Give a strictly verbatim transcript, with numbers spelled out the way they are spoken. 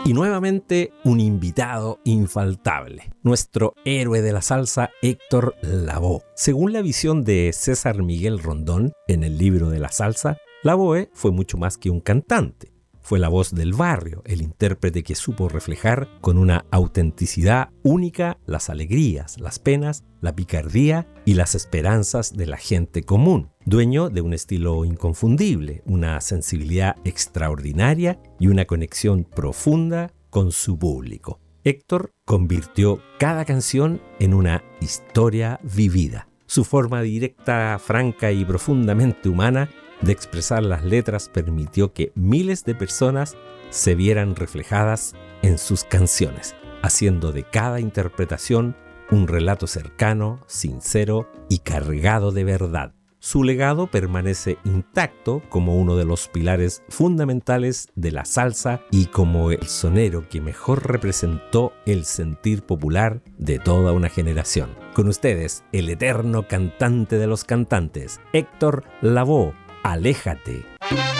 Y nuevamente un invitado infaltable, nuestro héroe de la salsa Héctor Lavoe. Según la visión de César Miguel Rondón en el libro de la salsa, Lavoe fue mucho más que un cantante. Fue la voz del barrio, el intérprete que supo reflejar con una autenticidad única las alegrías, las penas, la picardía y las esperanzas de la gente común. Dueño de un estilo inconfundible, una sensibilidad extraordinaria y una conexión profunda con su público. Héctor convirtió cada canción en una historia vivida. Su forma directa, franca y profundamente humana de expresar las letras permitió que miles de personas se vieran reflejadas en sus canciones, haciendo de cada interpretación un relato cercano, sincero y cargado de verdad. Su legado permanece intacto como uno de los pilares fundamentales de la salsa y como el sonero que mejor representó el sentir popular de toda una generación. Con ustedes, el eterno cantante de los cantantes, Héctor Lavoe. Aléjate.